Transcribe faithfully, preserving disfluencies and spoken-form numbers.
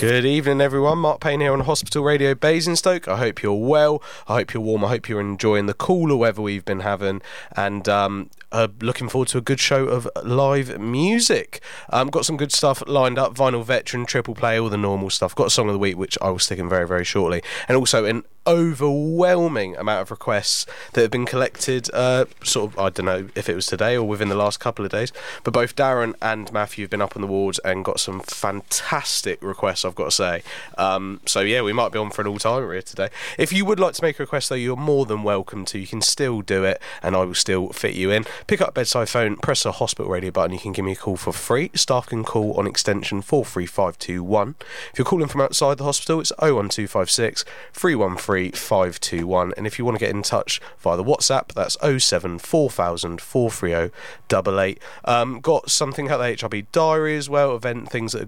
Good evening, everyone. Mark Payne here on Hospital Radio Basingstoke. I hope you're well. I hope you're warm. I hope you're enjoying the cooler weather we've been having, and um, uh, looking forward to a good show of live music. Um, got some good stuff lined up. Vinyl Veteran, Triple Play, all the normal stuff. Got a Song of the Week, which I will stick in very, very shortly. And also an overwhelming amount of requests that have been collected, uh, sort of, I don't know if it was today or within the last couple of days, but both Darren and Matthew have been up on the wards and got some fantastic requests, I've got to say. Um, so yeah, we might be on for an all-timer here today. If you would like to make a request, though, you're more than welcome to. You can still do it, and I will still fit you in. Pick up bedside phone, press the hospital radio button. You can give me a call for free. Staff can call on extension four three five two one. If you're calling from outside the hospital, it's oh one two five six, three one three, five two one. And if you want to get in touch via the WhatsApp, that's oh seven four thousand, four three oh, eight eight. Um, got something out of the H R B diary as well, event things that